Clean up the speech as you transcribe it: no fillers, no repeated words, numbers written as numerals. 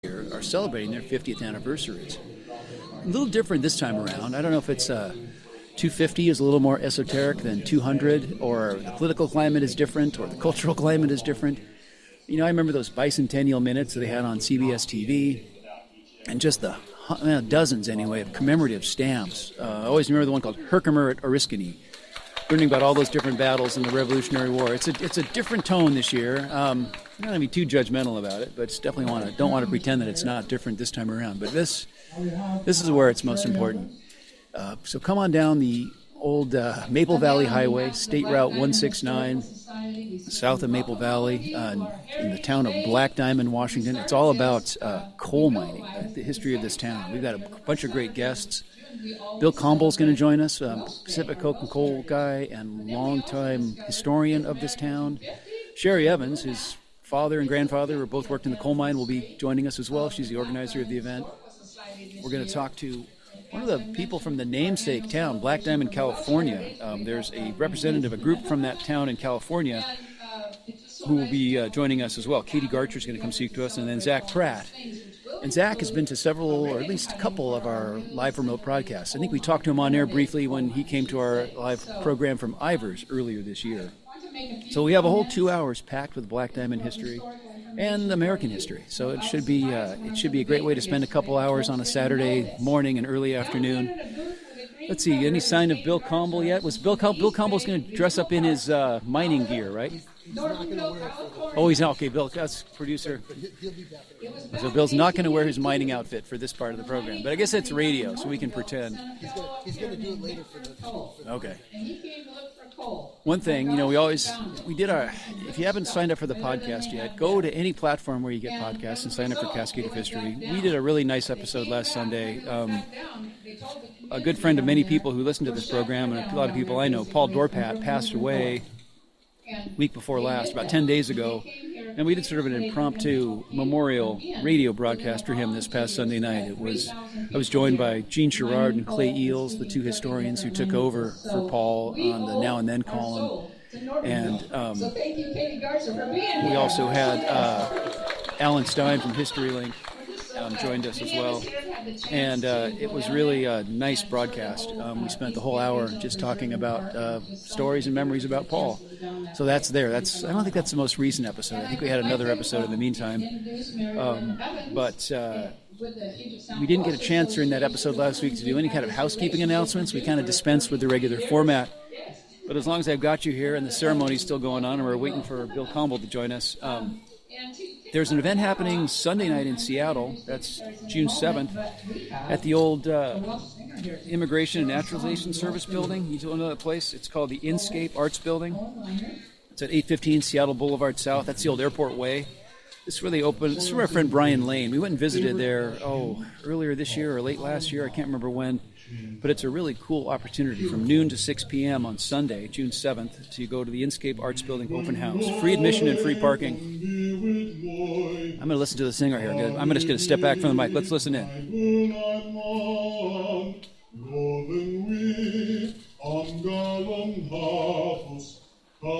are celebrating their 50th anniversaries. A little different this time around. I don't know if it's 250 is a little more esoteric than 200, or the political climate is different, or the cultural climate is different. You know, I remember those bicentennial minutes that they had on CBS TV, and just the dozens, anyway, of commemorative stamps. I always remember the one called Herkimer at Oriskany, learning about all those different battles in the Revolutionary War. It's a different tone this year. I'm not going to be too judgmental about it, but definitely don't want to pretend that it's not different this time around. But this is where it's most important. So come on down the old Maple Valley Highway, State Route 169, south of Maple Valley, in the town of Black Diamond, Washington. It's all about coal mining, the history of this town. We've got a bunch of great guests. Bill Comble's going to join us, Pacific Coke and Coal guy and longtime historian of this town. Sherry Evans, his father and grandfather, who both worked in the coal mine, will be joining us as well. She's the organizer of the event. We're going to talk to one of the people from the namesake town, Black Diamond, California. There's a representative, a group from that town in California, who will be joining us as well. Katie Garcher is going to come speak to us, and then Zach Pratt. And Zach has been to several, or at least a couple, of our live remote broadcasts. I think we talked to him on air briefly when he came to our live program from Ivers earlier this year. So we have a whole 2 hours packed with Black Diamond history and American history. So it should be a great way to spend a couple hours on a Saturday morning and early afternoon. Let's see, any sign of Bill Comble yet? Bill Comble's going to dress up in his mining gear, right? Oh, he's not. Okay, Bill, that's producer. So Bill's not going to wear his mining outfit for this part of the program. But I guess it's radio, so we can pretend. He's going to do it later for the... Okay. One thing, we did if you haven't signed up for the podcast yet, go to any platform where you get podcasts and sign up for Cascade of History. We did a really nice episode last Sunday. A good friend of many people who listen to this program, and a lot of people I know, Paul Dorpat, passed away week before last, about 10 days ago, and we did sort of an impromptu memorial radio broadcast for him this past Sunday night. I was joined by Gene Sherrard and Clay Eels, the two historians who took over for Paul on the Now and Then column, and we also had Alan Stein from HistoryLink joined us as well, and it was really a nice broadcast. We spent the whole hour just talking about stories and memories about Paul. So that's there. I don't think that's the most recent episode. I think we had another episode in the meantime, but we didn't get a chance during that episode last week to do any kind of housekeeping announcements. We kind of dispensed with the regular format. But as long as I've got you here and the ceremony's still going on and we're waiting for Bill Comble to join us, there's an event happening Sunday night in Seattle. That's June 7th at the old Immigration and Naturalization Service building. You know that place? It's called the Inscape Arts Building. It's at 815 Seattle Boulevard South. That's the old Airport Way. This is where they opened. This is where our friend Brian Lane. We went and visited there, earlier this year or late last year. I can't remember when. But it's a really cool opportunity from noon to 6 p.m. on Sunday, June 7th, to go to the Inscape Arts Building open house. Free admission and free parking. I'm going to listen to the singer here. I'm just going to step back from the mic. Let's listen in.